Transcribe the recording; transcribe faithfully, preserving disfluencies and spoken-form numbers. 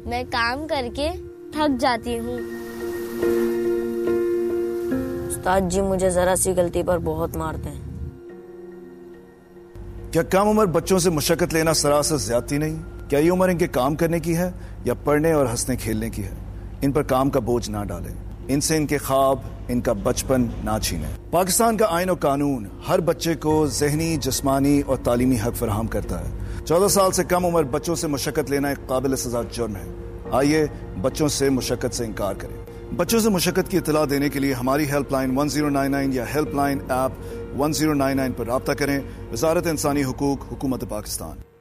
मैं काम करके थक जाती हूँ। उस्ताद जी मुझे जरा सी गलती पर बहुत मारते हैं। क्या कम उम्र बच्चों से मुशक्कत लेना सरासर ज्यादती नहीं? क्या ये उम्र इनके काम करने की है या पढ़ने और हंसने खेलने की है? इन पर काम का बोझ ना डालें, इनसे इनके ख्वाब, इनका बचपन ना छीनें। पाकिस्तान का आईन और कानून हर बच्चे को ज़हनी, जिस्मानी और तालीमी हक फराहम करता है। चौदह साल से कम उम्र बच्चों से मुशक्कत लेना एक काबिल सज़ा जुर्म है। आइए बच्चों से मुशक्कत से इनकार करें। बच्चों से मुशक्कत की इत्तला देने के लिए हमारी helpline one zero nine nine या helpline app one zero nine nine पर राब्ता करें। वज़ारत इंसानी हुकूक, हुकूमत पाकिस्तान।